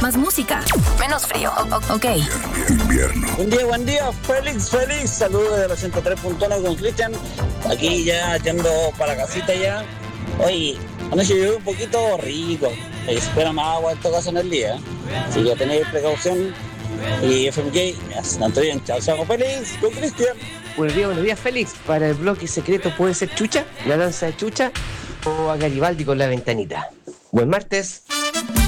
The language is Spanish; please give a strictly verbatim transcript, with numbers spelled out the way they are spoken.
más música, menos frío, o- o- ok. Invierno. Buen día, buen día, Félix, Félix. Saludos de los ciento tres punto uno con Cristian. Aquí ya yendo para la casita ya. Oye, anoche llovió un poquito rico. Se espera más agua en todo caso en el día. Así que tenéis precaución. Y F M K, tanto bien. Chao, chao, Félix, con Cristian. Buenos días, buenos días, Félix. Para el bloque secreto puede ser Chucha, la danza de Chucha, o a Garibaldi con la ventanita. Buen martes.